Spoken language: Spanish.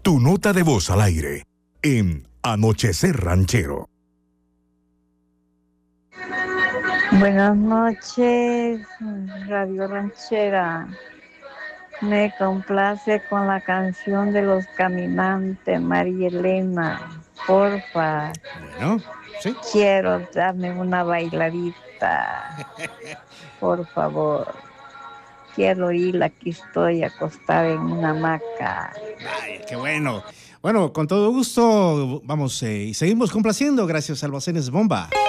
Tu nota de voz al aire en Anochecer Ranchero. Buenas noches, Radio Ranchera. Me complace con la canción de Los Caminantes, María Elena. Porfa. Bueno, sí. Quiero darme una bailadita. Por favor. Quiero ir, aquí estoy acostada en una hamaca. Ay, qué bueno. Bueno, con todo gusto, vamos y seguimos complaciendo. Gracias, Almacenes Bomba.